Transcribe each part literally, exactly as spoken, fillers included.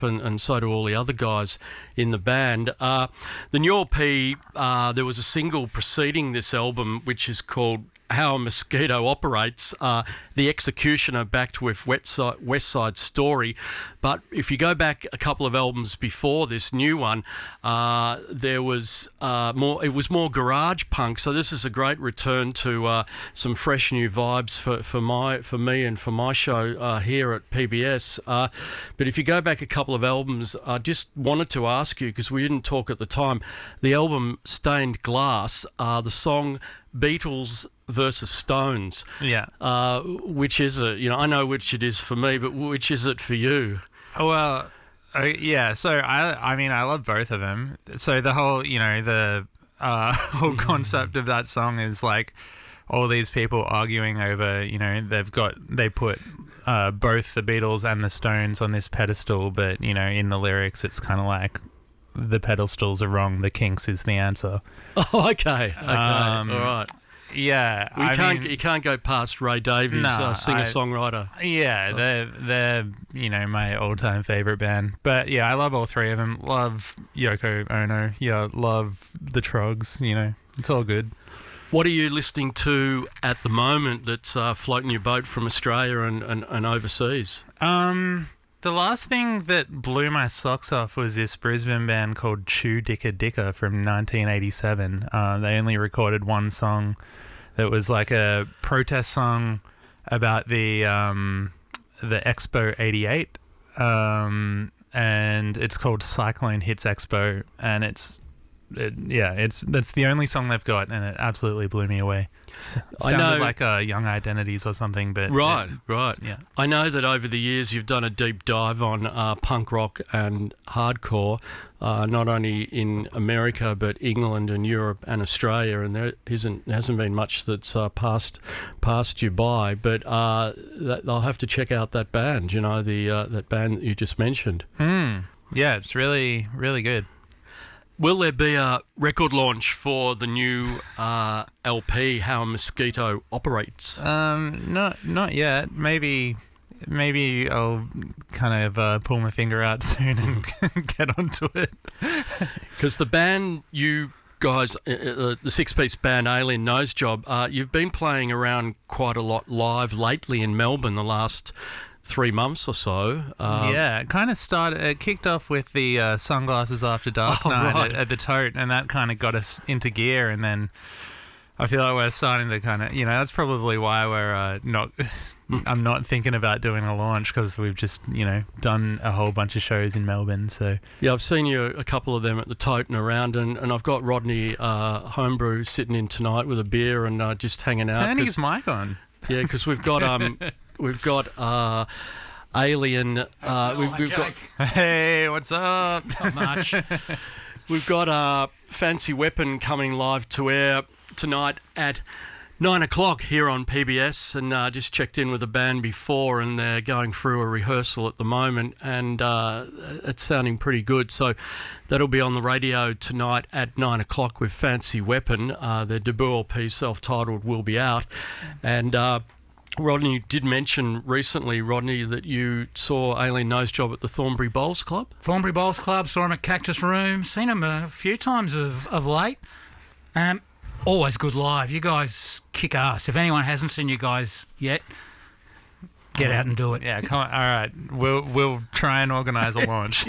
and, and so do all the other guys in the band. Uh, the new L P, uh, there was a single preceding this album, which is called How a Mosquito Operates, uh, The Executioner backed with West Side, West Side Story. But if you go back a couple of albums before this new one, uh, there was uh, more. It was more garage punk. So this is a great return to uh, some fresh new vibes for, for my for me and for my show uh, here at P B S. Uh, but if you go back a couple of albums, I just wanted to ask you, because we didn't talk at the time, the album Stained Glass, uh, the song Beatles versus Stones. Yeah. Uh, which is it? You know, I know which it is for me, but which is it for you? Well, uh, yeah. So I, I mean, I love both of them. So the whole, you know, the uh, whole concept of that song is like all these people arguing over, you know, they've got they put uh, both the Beatles and the Stones on this pedestal, but you know, in the lyrics, it's kind of like the pedestals are wrong. The Kinks is the answer. Oh, okay, okay, Um, all right. Yeah, We I can't. mean, you can't go past Ray Davies, No, uh, singer-songwriter. yeah, they're they're you know my all-time favorite band. But yeah, I love all three of them. Love Yoko Ono. Yeah, love the Trogs. You know, it's all good. What are you listening to at the moment that's uh, floating your boat from Australia and, and, and overseas? Um, the last thing that blew my socks off was this Brisbane band called Chew Dicka Dicka from nineteen eighty-seven. Uh, they only recorded one song that was like a protest song about the um, the Expo eighty-eight, um, and it's called Cyclone Hits Expo, and it's it, yeah, it's that's the only song they've got, and it absolutely blew me away. S- I sounded know- like uh, Young Identities or something, but Right, it- right. yeah. I know that over the years you've done a deep dive on uh, punk rock and hardcore, uh, not only in America but England and Europe and Australia, and there isn't hasn't been much that's uh, passed passed you by. But uh, that, they'll have to check out that band. You know, the uh, that band that you just mentioned. Mm, yeah, it's really, really good. Will there be a record launch for the new uh, L P, How a Mosquito Operates? Um, not not yet. Maybe maybe I'll kind of uh, pull my finger out soon and get onto it. Because the band you guys, uh, uh, the six-piece band Alien Nose Job, uh, you've been playing around quite a lot live lately in Melbourne the last three months or so. Uh, Yeah, it kind of started. It kicked off with the uh, Sunglasses After Dark Oh, night right. at, at the Tote, and that kind of got us into gear. And then I feel like we're starting to kind of, you know, that's probably why we're uh, not. I'm not thinking about doing a launch because we've just, you know, done a whole bunch of shows in Melbourne. So Yeah, I've seen you a couple of them at the Tote and around, and, and I've got Rodney uh, Homebrew sitting in tonight with a beer and uh, just hanging out. turn 'cause- his mic on. Yeah, because we've got um, we've got uh, Alien. Uh, we've, we've got Hey, what's up? Not much. we've got uh, Fancy Weapon coming live to air tonight at nine o'clock here on P B S, and uh, just checked in with the band before, and they're going through a rehearsal at the moment, and uh, it's sounding pretty good. So that'll be on the radio tonight at nine o'clock with Fancy Weapon. Uh, their debut L P, self-titled, will be out, and. Uh, Rodney did mention recently, Rodney, that you saw Alien Nose Job at the Thornbury Bowls Club. Thornbury Bowls Club, saw him at Cactus Room, seen him a few times of, of late. Um, always good live. You guys kick ass. If anyone hasn't seen you guys yet, get out and do it. Yeah, come on. All right. We'll we'll try and organise a launch.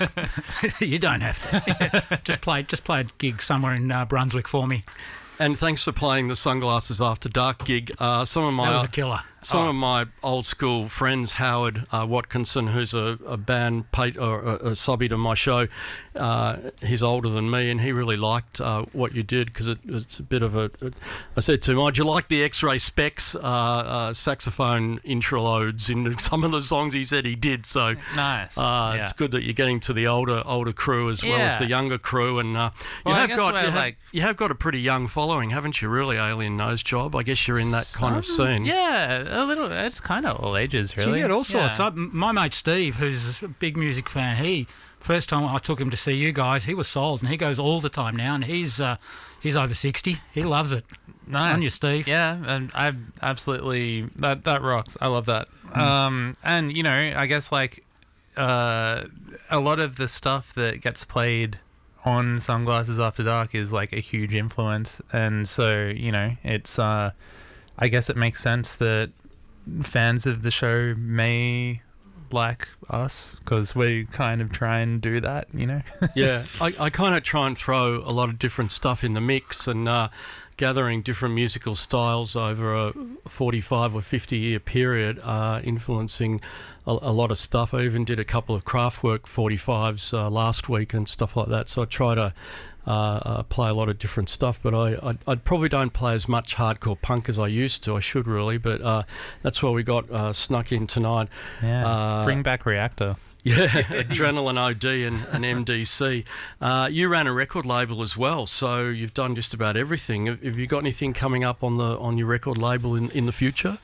You don't have to. just play just play a gig somewhere in uh, Brunswick for me. And thanks for playing the Sunglasses After Dark gig. Uh, some of my That was a killer. some Oh. of my old school friends, Howard uh, Watkinson, who's a, a band pate or a, a subby to my show, uh, he's older than me, and he really liked uh, what you did because it, it's a bit of a. I said to him, "Oh, do you like the X-Ray Specs uh, uh, saxophone interludes in some of the songs?" He said he did. So Nice. uh, Yeah. it's good that you're getting to the older older crew as well as Yeah. the younger crew, and uh, you Well, I have guess got we're you have, like- you have got a pretty young following, haven't you? Really, Alien Nose Job. I guess you're in that kind of Some- scene. Yeah, a little. It's kind of all ages, So really. you get all sorts. Yeah. I, my mate Steve, who's a big music fan, he first time I took him to see you guys, he was sold, and he goes all the time now, and he's uh, he's over sixty. He loves it. Nice. On you, Steve. Yeah, and I absolutely that that rocks. I love that. Um, and you know, I guess like uh, a lot of the stuff that gets played on Sunglasses After Dark is like a huge influence, and so you know, it's uh, I guess it makes sense that fans of the show may like us because we kind of try and do that, you know. Yeah, I, I kind of try and throw a lot of different stuff in the mix, and uh, gathering different musical styles over a forty-five or fifty year period, uh, influencing a, a lot of stuff. I even did a couple of Kraftwerk forty-fives uh, last week and stuff like that. So I try to uh, uh, play a lot of different stuff, but I, I, I probably don't play as much hardcore punk as I used to. I should really, but uh, that's why we got uh, snuck in tonight. Yeah, uh, bring back Reactor. Yeah, Adrenaline O D and, and M D C. Uh, you ran a record label as well, so you've done just about everything. Have, have you got anything coming up on the on your record label in, in the future?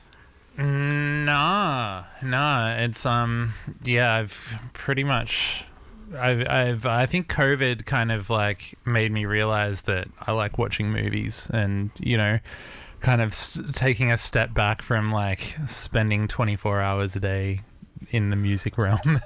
Nah, nah. It's um, yeah. I've pretty much, I've, I've, I think COVID kind of like made me realize that I like watching movies, and you know, kind of st- taking a step back from like spending twenty-four hours a day in the music realm.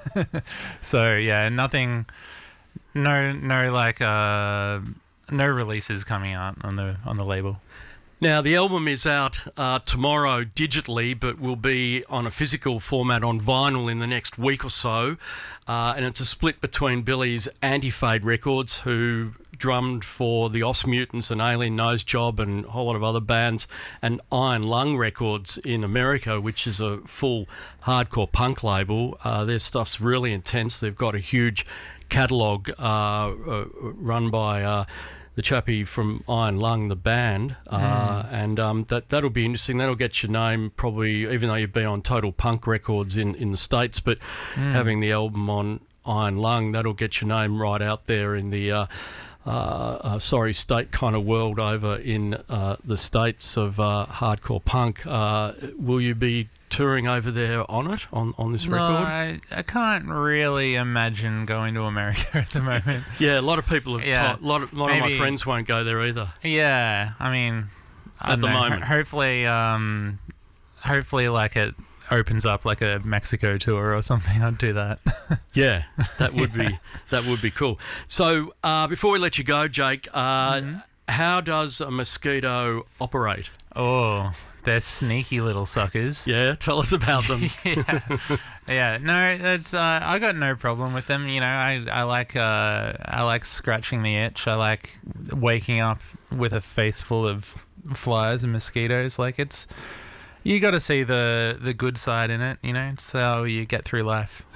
So yeah, nothing, no, no, like uh, no releases coming out on the on the label. Now, the album is out uh, tomorrow digitally, but will be on a physical format on vinyl in the next week or so. Uh, and it's a split between Billy's Anti-Fade Records, who drummed for the Os Mutants and Alien Nose Job and a whole lot of other bands, and Iron Lung Records in America, which is a full hardcore punk label. Uh, their stuff's really intense. They've got a huge catalogue uh, uh, run by... Uh, the chappie from Iron Lung, the band, uh, mm. and um, that, that'll be interesting. That'll get your name probably, even though you've been on Total Punk Records in, in the States, but mm. having the album on Iron Lung, that'll get your name right out there in the, uh, uh, uh, sorry, state kind of world over in uh, the States of uh, hardcore punk. Uh, will you be touring over there on it, on, on this record? No, I, I can't really imagine going to America at the moment. Yeah, a lot of people have yeah, ta- a lot of, lot of my friends won't go there either. Yeah, I mean, I at the know, moment. Ho- hopefully, um, hopefully, like it opens up like a Mexico tour or something. I'd do that. Yeah, that would yeah. be that would be cool. So uh, before we let you go, Jake, uh, mm-hmm. how does a mosquito operate? Oh. They're sneaky little suckers. Yeah, tell us about them. yeah, yeah. No, that's uh, I got no problem with them. You know, I I like uh, I like scratching the itch. I like waking up with a face full of flies and mosquitoes. Like it's, you got to see the the good side in it. You know, it's how you get through life.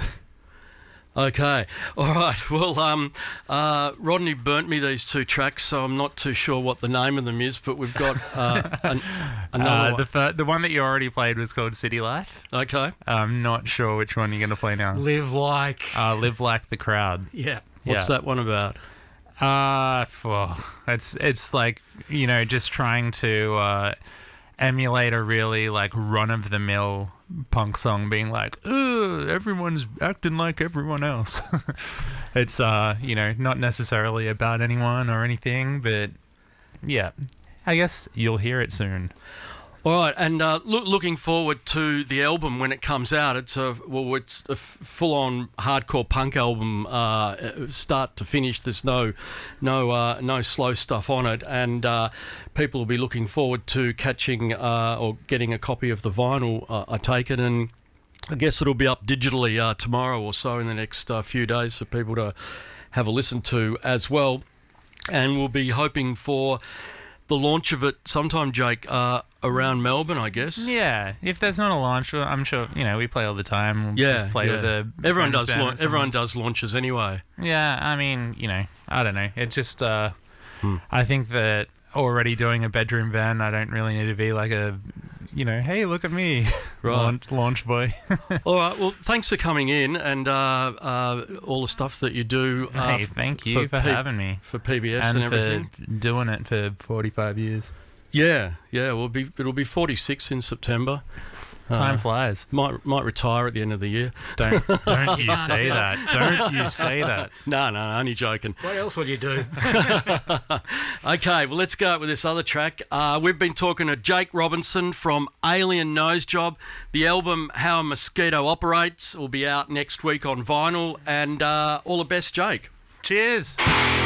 Okay, all right. Well, um, uh, Rodney burnt me these two tracks, so I'm not too sure what the name of them is. But we've got uh, an, another uh, the fir- the one that you already played was called City Life. Okay, I'm not sure which one you're going to play now. Live like, uh, live like the crowd. Yeah. What's yeah. that one about? Uh, well, it's it's like, you know, just trying to uh, emulate a really like run of the mill punk song, being like, "Ugh, everyone's acting like everyone else." It's uh, you know, not necessarily about anyone or anything, but yeah, I guess you'll hear it soon. All right, and uh, look, looking forward to the album when it comes out. It's a well, it's a full-on hardcore punk album, uh, start to finish. There's no, no, uh, no slow stuff on it, and uh, people will be looking forward to catching uh, or getting a copy of the vinyl. Uh, I take it, and I guess it'll be up digitally uh, tomorrow or so in the next uh, few days for people to have a listen to as well. And we'll be hoping for the launch of it sometime, Jake, uh, around Melbourne, I guess. Yeah, if there's not a launch, I'm sure, you know, we play all the time. We'll yeah, just play yeah. with the everyone does. La- everyone does launches anyway. Yeah, I mean, you know, I don't know. It just, uh, hmm. I think that already doing a bedroom band, I don't really need to be like a, you know, hey, look at me, right. launch, launch boy. All right. Well, thanks for coming in and uh, uh, all the stuff that you do. Uh, hey, thank you for, for P- having me for P B S and, and everything. For doing it for forty-five years. Yeah, yeah. We'll be it'll be forty-six in September. Time flies. Might might retire at the end of the year. Don't don't you say that. Don't you say that. No, no, only joking. What else would you do? Okay, well, let's go with this other track. Uh, we've been talking to Jake Robinson from Alien Nose Job. The album How a Mosquito Operates will be out next week on vinyl. And uh, all the best, Jake. Cheers.